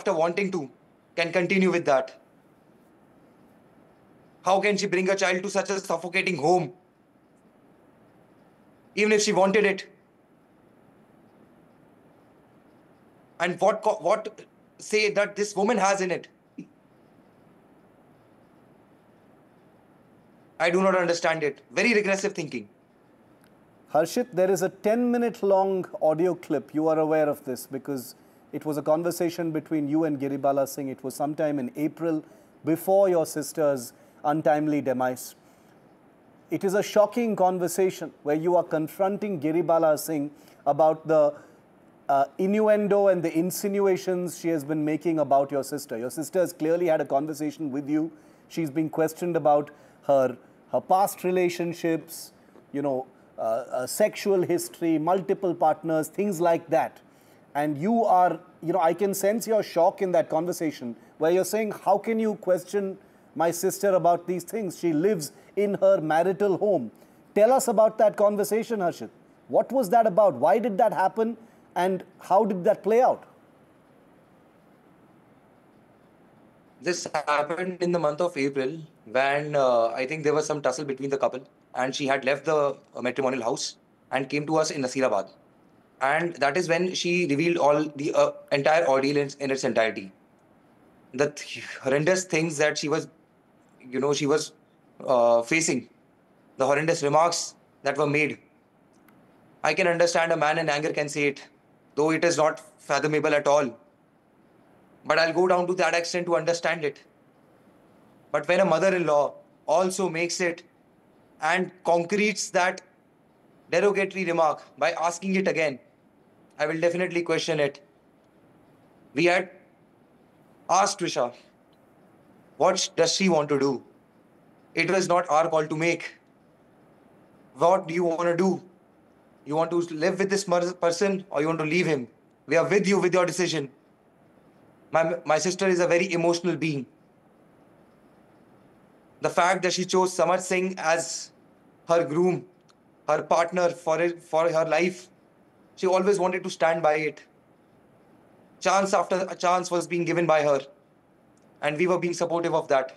after wanting to, can continue with that? How can she bring a child to such a suffocating home, even if she wanted it? And what say that this woman has in it? I do not understand it. Very regressive thinking. Harshit, there is a 10-minute long audio clip. You are aware of this because it was a conversation between you and Giribala Singh. It was sometime in April before your sister's untimely demise. It is a shocking conversation where you are confronting Giribala Singh about the innuendo and the insinuations she has been making about your sister. Your sister has clearly had a conversation with you. She's been questioned about her past relationships, sexual history, multiple partners, things like that. And you are, I can sense your shock in that conversation where you're saying, how can you question my sister about these things? She lives in her marital home. Tell us about that conversation, Harshit. What was that about? Why did that happen? And how did that play out? This happened in the month of April when I think there was some tussle between the couple, and she had left the matrimonial house and came to us in Nasirabad. And that is when she revealed all the entire ordeal in its entirety. The horrendous things that she was facing, the horrendous remarks that were made. I can understand a man in anger can say it, though it is not fathomable at all. But I'll go down to that extent to understand it. But when a mother-in-law also makes it and concretes that derogatory remark by asking it again, I will definitely question it. We had asked Trisha, what does she want to do? It was not our call to make. What do you want to do? You want to live with this person or you want to leave him? We are with you with your decision. My sister is a very emotional being. The fact that she chose Samar Singh as her groom, her partner for her life, she always wanted to stand by it. Chance after a chance was being given by her, and we were being supportive of that.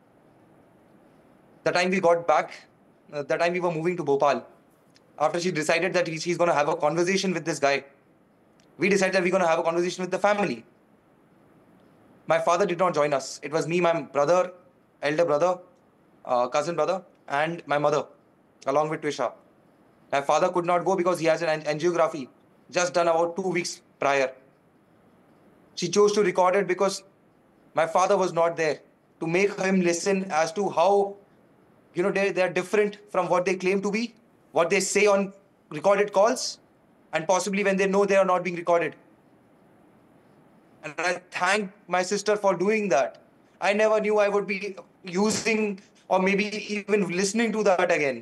The time we got back, the time we were moving to Bhopal, after she decided that she's going to have a conversation with this guy, we decided that we're going to have a conversation with the family. My father did not join us. It was me, my brother, elder brother, cousin brother, and my mother, along with Trisha. My father could not go because he has an angiography just done about 2 weeks prior. She chose to record it because my father was not there to make him listen as to how, they're different from what they claim to be, what they say on recorded calls, and possibly when they know they are not being recorded. And I thank my sister for doing that. I never knew I would be using or maybe even listening to that again.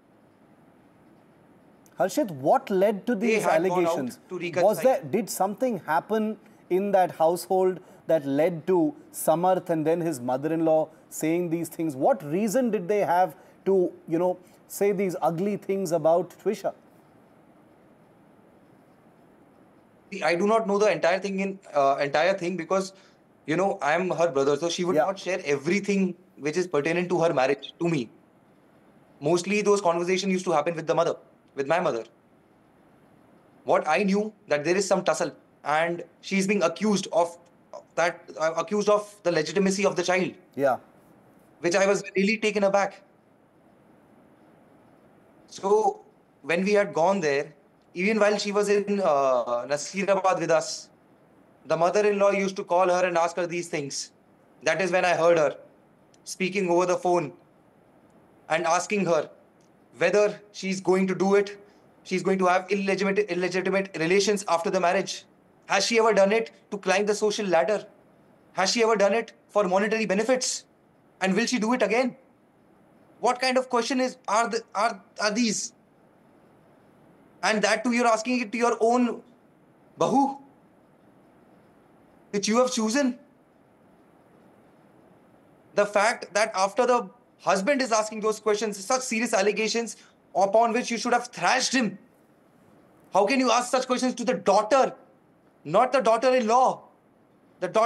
Harshit, what led to these allegations? Did something happen in that household that led to Samarth and then his mother-in-law saying these things? What reason did they have to, say these ugly things about Trisha? I do not know the entire thing because, I am her brother, so she would not share everything which is pertinent to her marriage to me. Mostly those conversations used to happen with my mother. What I knew that there is some tussle and she's being accused of the legitimacy of the child. Yeah. Which I was really taken aback. So when we had gone there, even while she was in Nasirabad with us, the mother-in-law used to call her and ask her these things. That is when I heard her speaking over the phone and asking her whether she's going to do it, she's going to have illegitimate relations after the marriage. Has she ever done it to climb the social ladder? Has she ever done it for monetary benefits? And will she do it again? What kind of question are these? And that too, you're asking it to your own bahu, which you have chosen. The fact that after the husband is asking those questions, such serious allegations upon which you should have thrashed him. How can you ask such questions to the daughter, not the daughter-in-law? The daughter